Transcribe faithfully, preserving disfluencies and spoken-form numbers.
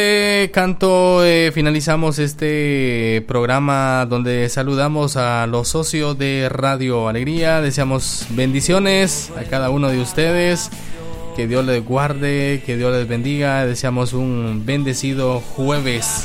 Eh, canto, eh, finalizamos este programa donde saludamos a los socios de Radio Alegría. Deseamos bendiciones a cada uno de ustedes. Que Dios les guarde, que Dios les bendiga. Deseamos un bendecido jueves.